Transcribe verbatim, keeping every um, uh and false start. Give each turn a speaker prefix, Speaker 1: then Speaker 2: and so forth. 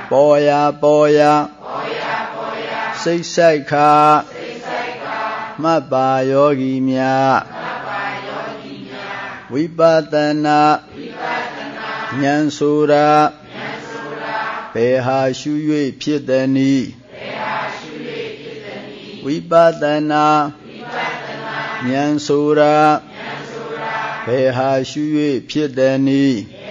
Speaker 1: ပေါ်ရာပေါ်ရာစိတ်ဆိုင်ခါမှတ်ပါယောဂီများဝိပဿနာဉာဏ်ဆိုတာဘယ်ဟာရှု၍ဖြစ်သည်နည်းဝိပဿနာဉာဏ်ဆိုတာဘယ်ဟာရှု၍ဖြစ်သည်နည်း